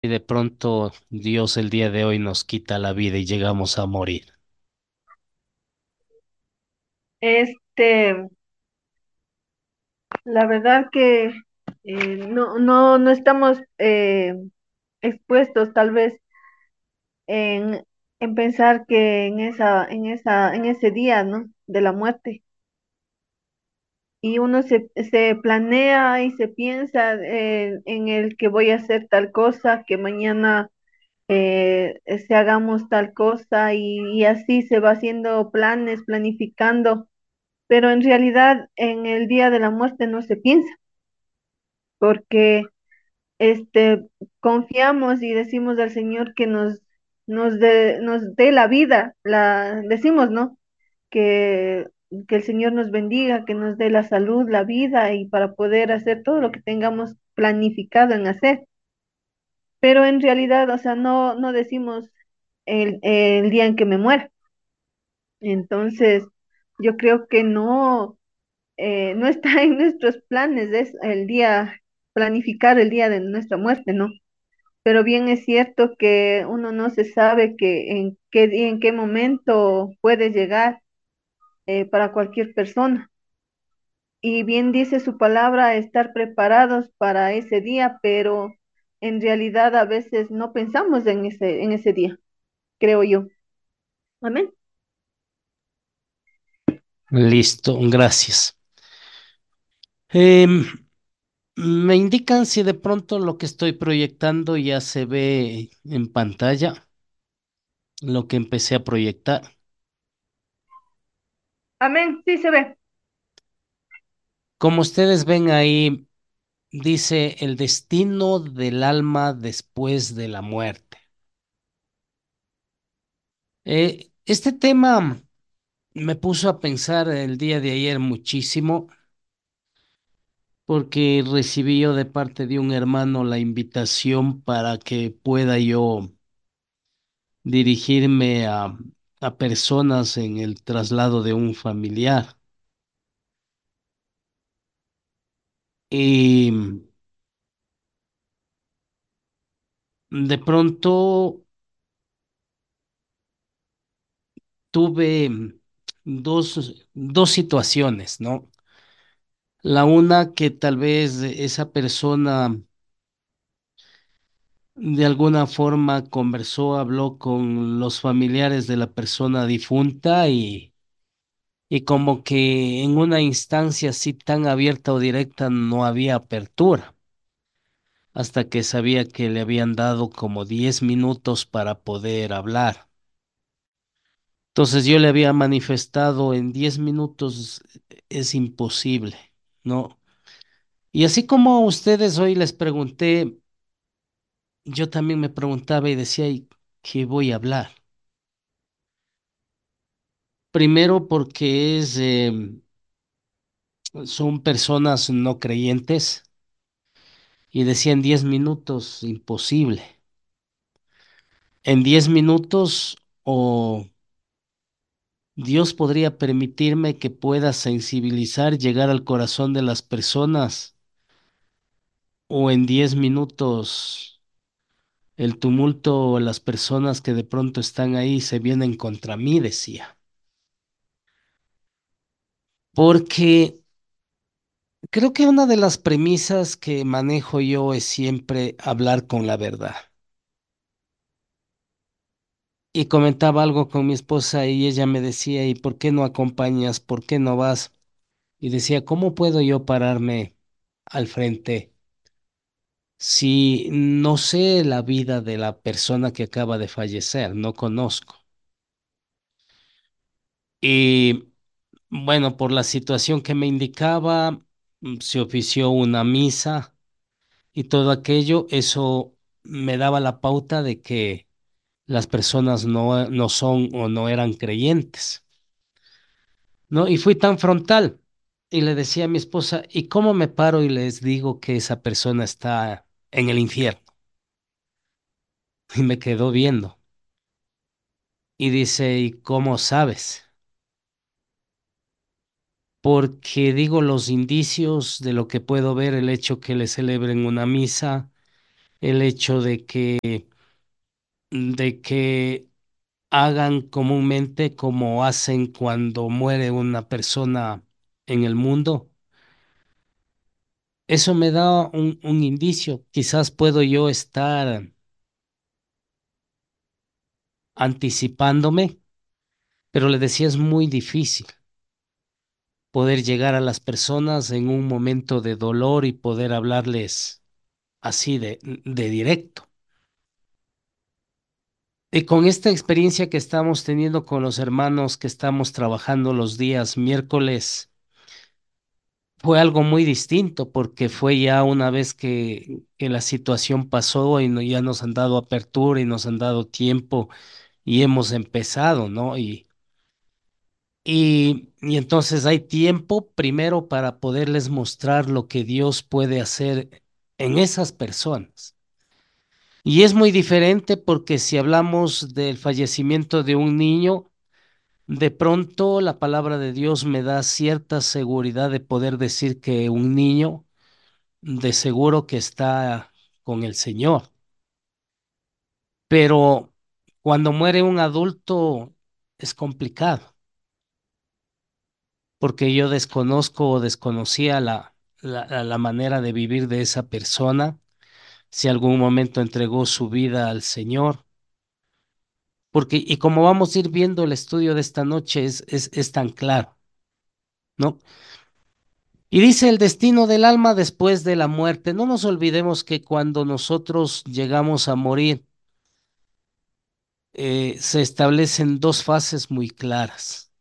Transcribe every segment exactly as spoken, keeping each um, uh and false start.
Y de pronto Dios el día de hoy nos quita la vida y llegamos a morir. Este, la verdad que eh, no, no, no estamos eh, expuestos tal vez en, en pensar que en esa, en esa, en ese día, ¿no? De la muerte. Y uno se, se planea y se piensa eh, en el que voy a hacer tal cosa, que mañana eh, se hagamos tal cosa y, y así se va haciendo planes, planificando, pero en realidad en el día de la muerte no se piensa, porque este, confiamos y decimos al Señor que nos, nos dé, nos dé la vida, la, decimos, ¿no? Que, que el Señor nos bendiga, que nos dé la salud, la vida y para poder hacer todo lo que tengamos planificado en hacer. Pero en realidad, o sea, no, no decimos el, el día en que me muera. Entonces, yo creo que no, eh, no está en nuestros planes es el día, planificar el día de nuestra muerte, ¿no? Pero bien es cierto que uno no se sabe que en qué día, en qué momento puede llegar eh, para cualquier persona. Y bien dice su palabra, estar preparados para ese día, pero en realidad a veces no pensamos en ese, en ese día, creo yo. Amén. Listo, gracias. Em, ¿Me indican si de pronto lo que estoy proyectando ya se ve en pantalla? Lo que empecé a proyectar. Amén, sí se ve. Como ustedes ven ahí, dice el destino del alma después de la muerte. Eh, este tema me puso a pensar el día de ayer muchísimo porque recibí yo de parte de un hermano la invitación para que pueda yo dirigirme a, a personas en el traslado de un familiar. Y de pronto tuve dos, dos situaciones, ¿no? La una que tal vez esa persona de alguna forma conversó, habló con los familiares de la persona difunta y, y como que en una instancia así tan abierta o directa no había apertura, hasta que sabía que le habían dado como diez minutos para poder hablar. Entonces yo le había manifestado en diez minutos es imposible, ¿no? Y así como a ustedes hoy les pregunté, yo también me preguntaba y decía, ¿y qué voy a hablar? Primero porque es, em, son personas no creyentes y decían diez minutos, imposible. En diez minutos o Dios podría permitirme que pueda sensibilizar, llegar al corazón de las personas o en diez minutos el tumulto o las personas que de pronto están ahí se vienen contra mí, decía. Porque creo que una de las premisas que manejo yo es siempre hablar con la verdad. Y comentaba algo con mi esposa y ella me decía, ¿y por qué no acompañas? ¿Por qué no vas? Y decía, ¿cómo puedo yo pararme al frente si no sé la vida de la persona que acaba de fallecer? No conozco. Y bueno, por la situación que me indicaba, mm, se ofició una misa y todo aquello, eso me daba la pauta de que las personas no, no son o no eran creyentes, ¿no? Y fui tan frontal y le decía a mi esposa, ¿y cómo me paro y les digo que esa persona está en el infierno? Y me quedó viendo y dice, ¿y cómo sabes? Porque digo los indicios de lo que puedo ver, el hecho que le celebren una misa, el hecho de que, de que hagan comúnmente como hacen cuando muere una persona en el mundo. Eso me da un, un indicio. Quizás puedo yo estar anticipándome, pero le decía, es muy difícil poder llegar a las personas en un momento de dolor y poder hablarles así de, de directo. Y con esta experiencia que estamos teniendo con los hermanos que estamos trabajando los días miércoles, fue algo muy distinto porque fue ya una vez que, que la situación pasó y no- ya nos han dado apertura y nos han dado tiempo y hemos empezado, ¿no? Y, y, y entonces hay tiempo primero para poderles mostrar lo que Dios puede hacer en esas personas. Y es muy diferente porque si hablamos del fallecimiento de un niño, de pronto la palabra de Dios me da cierta seguridad de poder decir que un niño de seguro que está con el Señor. Pero cuando muere un adulto es complicado porque yo desconozco o desconocía la, la, la la manera de vivir de esa persona, si algún momento entregó su vida al Señor. Porque, y como vamos a ir viendo el estudio de esta noche, es, es, es tan claro, ¿no? Y dice el destino del alma después de la muerte. No nos olvidemos que cuando nosotros llegamos a morir, eh, se establecen dos fases muy claras.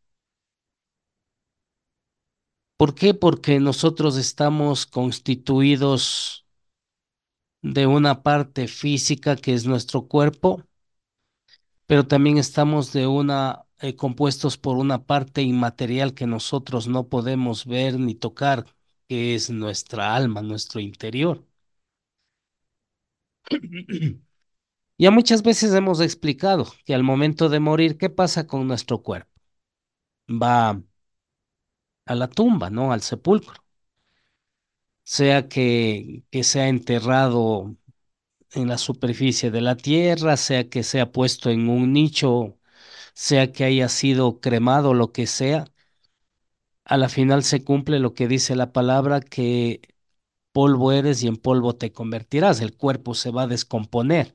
¿Por qué? Porque nosotros estamos constituidos de una parte física que es nuestro cuerpo, pero también estamos de una, eh, compuestos por una parte inmaterial que nosotros no podemos ver ni tocar, que es nuestra alma, nuestro interior. Ya muchas veces hemos explicado que al momento de morir, ¿qué pasa con nuestro cuerpo? Va a la tumba, ¿no? Al sepulcro. Sea que, que sea enterrado en la superficie de la tierra, sea que sea puesto en un nicho, sea que haya sido cremado, lo que sea, a la final se cumple lo que dice la palabra, que polvo eres y en polvo te convertirás, el cuerpo se va a descomponer.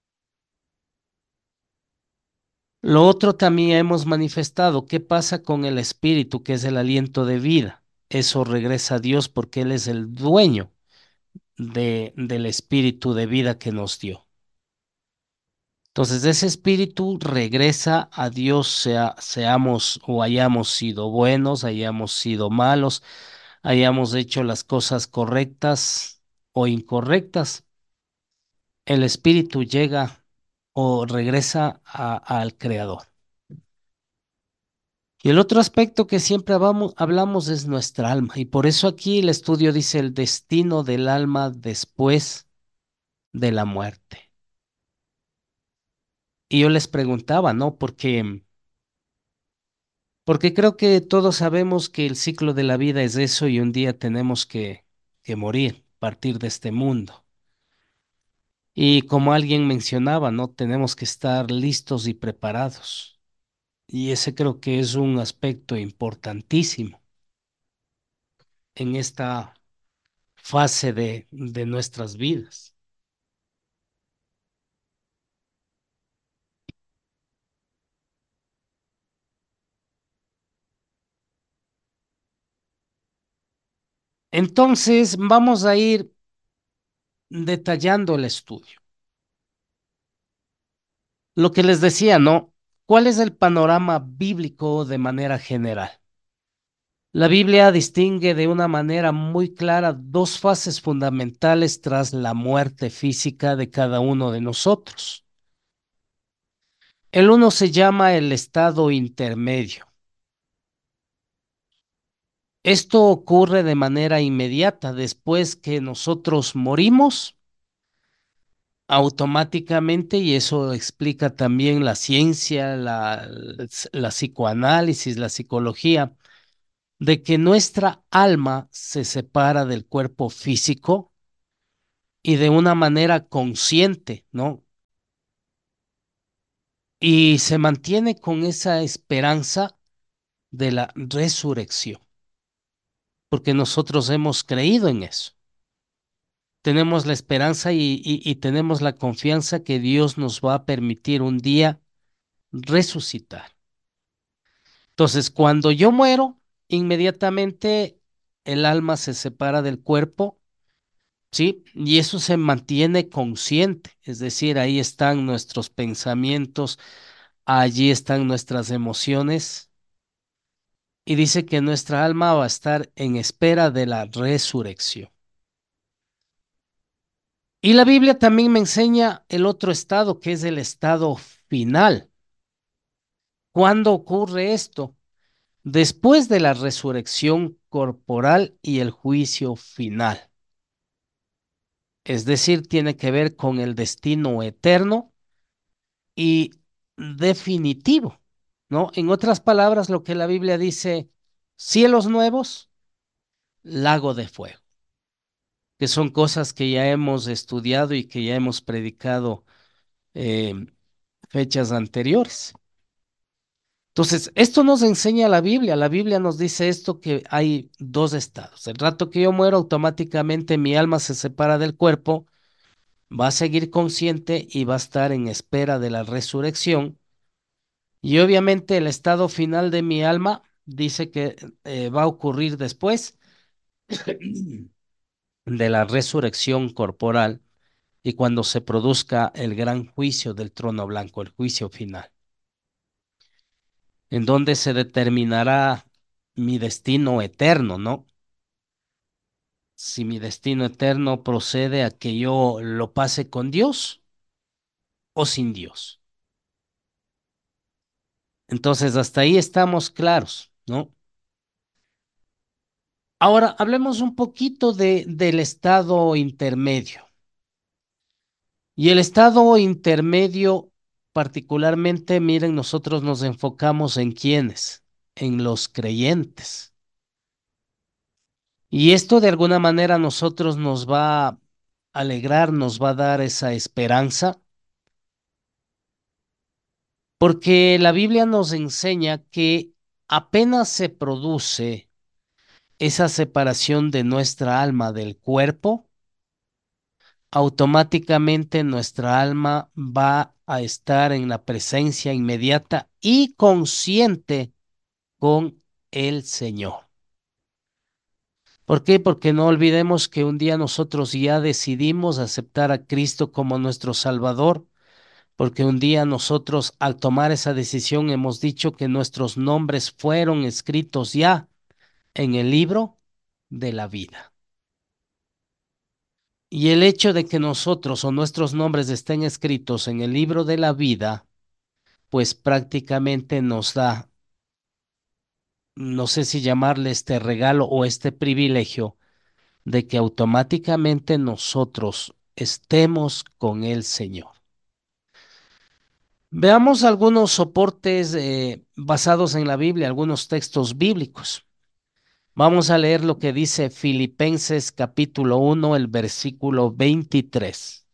Lo otro también hemos manifestado, ¿qué pasa con el espíritu, que es el aliento de vida? Eso regresa a Dios porque Él es el dueño de, del espíritu de vida que nos dio. Entonces, ese espíritu regresa a Dios, sea, seamos o hayamos sido buenos, hayamos sido malos, hayamos hecho las cosas correctas o incorrectas. El espíritu llega o regresa a- al Creador. Y el otro aspecto que siempre hablamos, hablamos es nuestra alma. Y por eso aquí el estudio dice el destino del alma después de la muerte. Y yo les preguntaba, ¿no? Porque Porque creo que todos sabemos que el ciclo de la vida es eso y un día tenemos que, que morir, partir de este mundo. Y como alguien mencionaba, ¿no? Tenemos que estar listos y preparados. Y ese creo que es un aspecto importantísimo en esta fase de, de nuestras vidas. Entonces, vamos a ir detallando el estudio. Lo que les decía, ¿no? ¿Cuál es el panorama bíblico de manera general? La Biblia distingue de una manera muy clara dos fases fundamentales tras la muerte física de cada uno de nosotros. El uno se llama el estado intermedio. Esto ocurre de manera inmediata después que nosotros morimos, automáticamente, y eso explica también la ciencia, la, la psicoanálisis, la psicología, de que nuestra alma se separa del cuerpo físico y de una manera consciente, ¿no? Y se mantiene con esa esperanza de la resurrección, porque nosotros hemos creído en eso. Tenemos la esperanza y, y- y tenemos la confianza que Dios nos va a permitir un día resucitar. Entonces, cuando yo muero, inmediatamente el alma se separa del cuerpo, ¿sí? Y eso se mantiene consciente, es decir, ahí están nuestros pensamientos, allí están nuestras emociones, y dice que nuestra alma va a estar en espera de la resurrección. Y la Biblia también me enseña el otro estado, que es el estado final. ¿Cuándo ocurre esto? Después de la resurrección corporal y el juicio final. Es decir, tiene que ver con el destino eterno y definitivo, ¿no? En otras palabras, lo que la Biblia dice, cielos nuevos, lago de fuego, que son cosas que ya hemos estudiado y que ya hemos predicado eh, fechas anteriores. Entonces, esto nos enseña la Biblia. La Biblia nos dice esto, que hay dos estados. El rato que yo muero, automáticamente mi alma se separa del cuerpo, va a seguir consciente y va a estar en espera de la resurrección. Y obviamente el estado final de mi alma dice que eh, va a ocurrir después de la resurrección corporal y cuando se produzca el gran juicio del trono blanco, el juicio final, en donde se determinará mi destino eterno, ¿no? Si mi destino eterno procede a que yo lo pase con Dios o sin Dios. Entonces, hasta ahí estamos claros, ¿no? Ahora, hablemos un poquito de, del estado intermedio. Y el estado intermedio, particularmente, miren, nosotros nos enfocamos en quiénes, en los creyentes. Y esto de alguna manera a nosotros nos va a alegrar, nos va a dar esa esperanza, porque la Biblia nos enseña que apenas se produce esa separación de nuestra alma del cuerpo, automáticamente nuestra alma va a estar en la presencia inmediata y consciente con el Señor. ¿Por qué? Porque no olvidemos que un día nosotros ya decidimos aceptar a Cristo como nuestro Salvador, porque un día nosotros al tomar esa decisión hemos dicho que nuestros nombres fueron escritos ya en el libro de la vida. Y el hecho de que nosotros o nuestros nombres estén escritos en el libro de la vida, pues prácticamente nos da, no sé si llamarle este regalo o este privilegio, de que automáticamente nosotros estemos con el Señor. Veamos algunos soportes eh, basados en la Biblia, algunos textos bíblicos. Vamos a leer lo que dice Filipenses capítulo uno, el versículo veintitrés.